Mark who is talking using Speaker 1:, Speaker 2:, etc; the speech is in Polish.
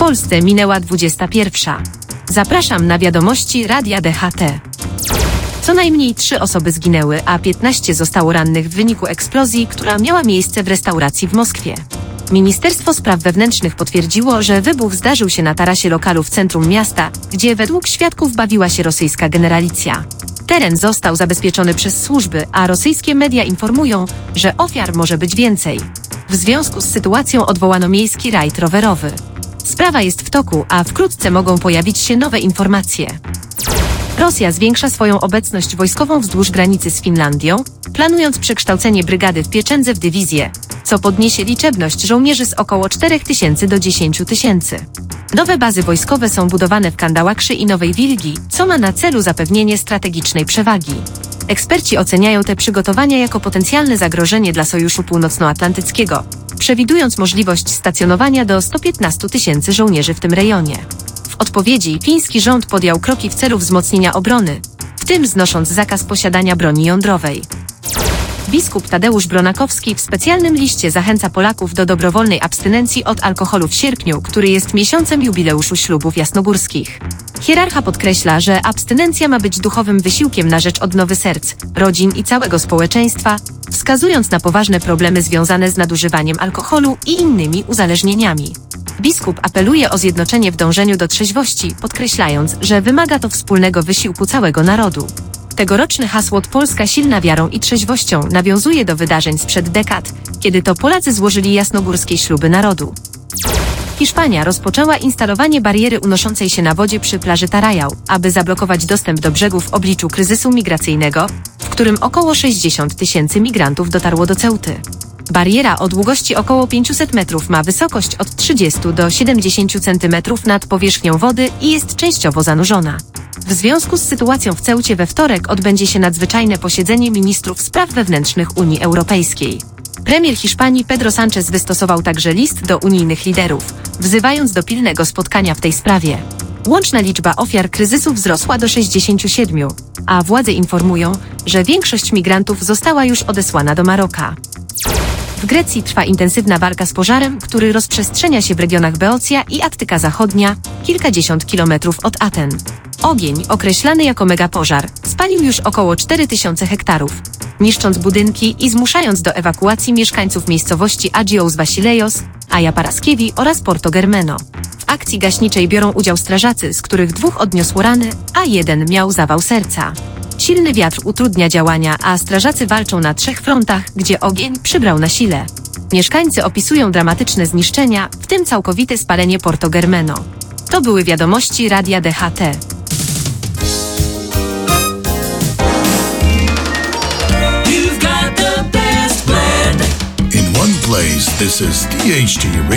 Speaker 1: Polsce minęła 21. Zapraszam na wiadomości Radia DHT. Co najmniej 3 osoby zginęły, a 15 zostało rannych w wyniku eksplozji, która miała miejsce w restauracji w Moskwie. Ministerstwo Spraw Wewnętrznych potwierdziło, że wybuch zdarzył się na tarasie lokalu w centrum miasta, gdzie według świadków bawiła się rosyjska generalicja. Teren został zabezpieczony przez służby, a rosyjskie media informują, że ofiar może być więcej. W związku z sytuacją odwołano miejski rajd rowerowy. Sprawa jest w toku, a wkrótce mogą pojawić się nowe informacje. Rosja zwiększa swoją obecność wojskową wzdłuż granicy z Finlandią, planując przekształcenie brygady w Pieczędze w dywizję, co podniesie liczebność żołnierzy z około 4000 do 10 000. Nowe bazy wojskowe są budowane w Kandałakszy i Nowej Wilgi, co ma na celu zapewnienie strategicznej przewagi. Eksperci oceniają te przygotowania jako potencjalne zagrożenie dla Sojuszu Północnoatlantyckiego, przewidując możliwość stacjonowania do 115 000 żołnierzy w tym rejonie. W odpowiedzi fiński rząd podjął kroki w celu wzmocnienia obrony, w tym znosząc zakaz posiadania broni jądrowej. Biskup Tadeusz Bronakowski w specjalnym liście zachęca Polaków do dobrowolnej abstynencji od alkoholu w sierpniu, który jest miesiącem jubileuszu ślubów jasnogórskich. Hierarcha podkreśla, że abstynencja ma być duchowym wysiłkiem na rzecz odnowy serc, rodzin i całego społeczeństwa, wskazując na poważne problemy związane z nadużywaniem alkoholu i innymi uzależnieniami. Biskup apeluje o zjednoczenie w dążeniu do trzeźwości, podkreślając, że wymaga to wspólnego wysiłku całego narodu. Tegoroczne hasło Polska silna wiarą i trzeźwością nawiązuje do wydarzeń sprzed dekad, kiedy to Polacy złożyli jasnogórskie śluby narodu. Hiszpania rozpoczęła instalowanie bariery unoszącej się na wodzie przy plaży Tarajał, aby zablokować dostęp do brzegu w obliczu kryzysu migracyjnego, w którym około 60 000 migrantów dotarło do Ceuty. Bariera o długości około 500 metrów ma wysokość od 30 do 70 cm nad powierzchnią wody i jest częściowo zanurzona. W związku z sytuacją w Ceucie we wtorek odbędzie się nadzwyczajne posiedzenie ministrów spraw wewnętrznych Unii Europejskiej. Premier Hiszpanii Pedro Sánchez wystosował także list do unijnych liderów, wzywając do pilnego spotkania w tej sprawie. Łączna liczba ofiar kryzysu wzrosła do 67, a władze informują, że większość migrantów została już odesłana do Maroka. W Grecji trwa intensywna walka z pożarem, który rozprzestrzenia się w regionach Beocja i Attyka Zachodnia, kilkadziesiąt kilometrów od Aten. Ogień, określany jako megapożar, spalił już około 4000 hektarów, niszcząc budynki i zmuszając do ewakuacji mieszkańców miejscowości Agios Vasilleios, Aja Paraskievi oraz Porto Germeno. W akcji gaśniczej biorą udział strażacy, z których 2 odniosło rany, a 1 miał zawał serca. Silny wiatr utrudnia działania, a strażacy walczą na 3 frontach, gdzie ogień przybrał na sile. Mieszkańcy opisują dramatyczne zniszczenia, w tym całkowite spalenie Porto Germeno. To były wiadomości Radia DHT.
Speaker 2: In one place, this is DHT